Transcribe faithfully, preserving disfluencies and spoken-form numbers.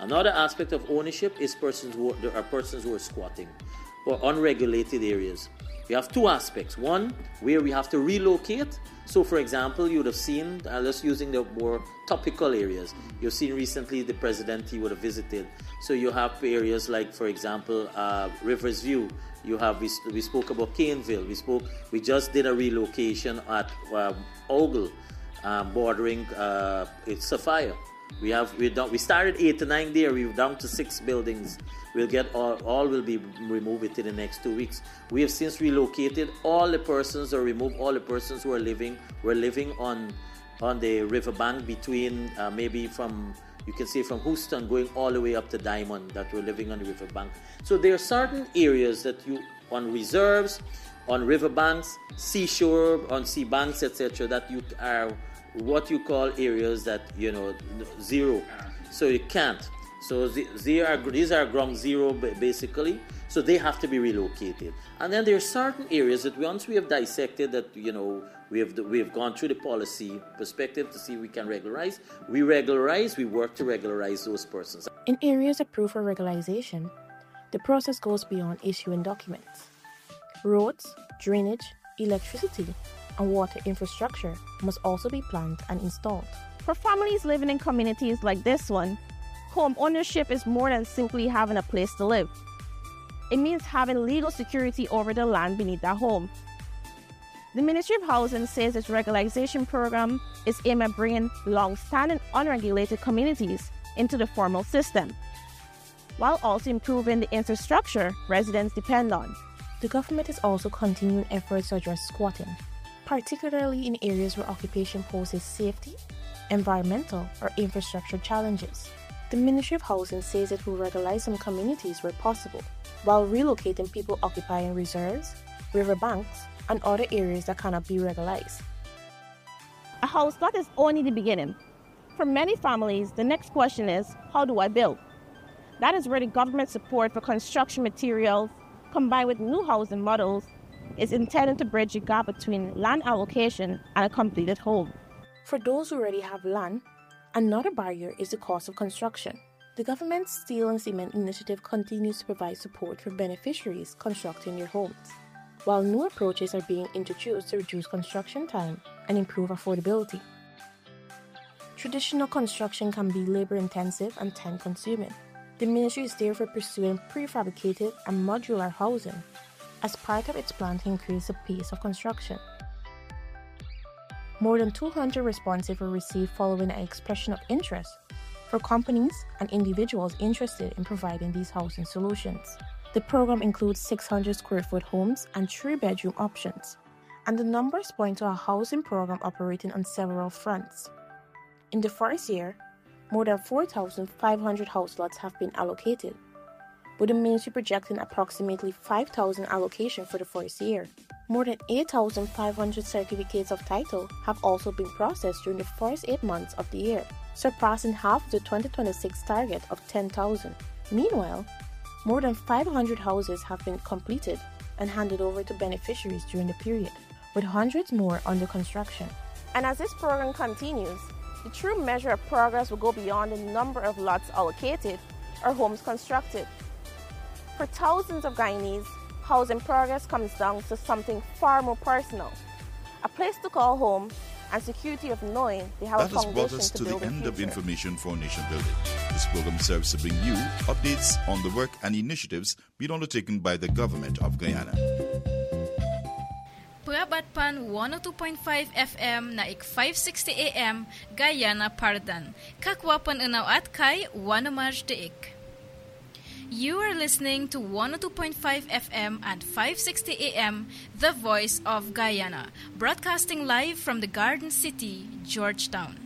Another aspect of ownership is persons who are, there are persons who are squatting or unregulated areas. We have two aspects. One, where we have to relocate. So, for example, you would have seen, uh, just using the more topical areas, you've seen recently the president he would have visited. So you have areas like, for example, uh, Rivers View. You have we, we spoke about Caneville. We spoke. We just did a relocation at uh, Ogle, uh, bordering uh, it's Sophia. We have we done, we started eight to nine there. We're down to six buildings. We'll get all, all will be removed within the next two weeks. We have since relocated all the persons or removed all the persons who are living were living on on the riverbank between uh, maybe from you can say from Houston going all the way up to Diamond that were living on the riverbank. So there are certain areas that you on reserves, on riverbanks, seashore, on sea banks, et cetera that you are what you call areas that you know zero. So you can't. So they are, these are ground zero basically, so they have to be relocated. And then there are certain areas that once we have dissected that, you know, we have we have gone through the policy perspective to see if we can regularize, we regularize, we work to regularize those persons. In areas approved for regularization, the process goes beyond issuing documents. Roads, drainage, electricity, and water infrastructure must also be planned and installed. For families living in communities like this one, home ownership is more than simply having a place to live. It means having legal security over the land beneath their home. The Ministry of Housing says its regularization program is aimed at bringing long-standing unregulated communities into the formal system, while also improving the infrastructure residents depend on. The government is also continuing efforts to address squatting, particularly in areas where occupation poses safety, environmental, or infrastructure challenges. The Ministry of Housing says it will regularize some communities where possible, while relocating people occupying reserves, riverbanks, and other areas that cannot be regularized. A house lot is only the beginning. For many families, the next question is, how do I build? That is where the government support for construction materials, combined with new housing models, is intended to bridge the gap between land allocation and a completed home. For those who already have land, another barrier is the cost of construction. The government's Steel and Cement Initiative continues to provide support for beneficiaries constructing their homes, while new approaches are being introduced to reduce construction time and improve affordability. Traditional construction can be labor-intensive and time-consuming. The ministry is therefore pursuing prefabricated and modular housing as part of its plan to increase the pace of construction. More than two hundred responses were received following an expression of interest for companies and individuals interested in providing these housing solutions. The program includes six hundred square foot homes and three bedroom options, and the numbers point to a housing program operating on several fronts. In the first year, more than four thousand five hundred house lots have been allocated, with the ministry projecting approximately five thousand allocation for the first year. More than eight thousand five hundred certificates of title have also been processed during the first eight months of the year, surpassing half the twenty twenty-six target of ten thousand. Meanwhile, more than five hundred houses have been completed and handed over to beneficiaries during the period, with hundreds more under construction. And as this program continues, the true measure of progress will go beyond the number of lots allocated or homes constructed. For thousands of Guyanese, housing progress comes down to something far more personal: a place to call home and security of knowing they have that a foundation has brought us to to the build a end of future. Information for Nation Building. This program serves to bring you updates on the work and initiatives being undertaken by the government of Guyana. Purabatpan one oh two point five F M na ik five sixty A M Guyana Pardan. Kakwapan unaw at kay Wanamaj deik. You are listening to one oh two point five F M and five sixty A M, The Voice of Guyana, broadcasting live from the Garden City, Georgetown.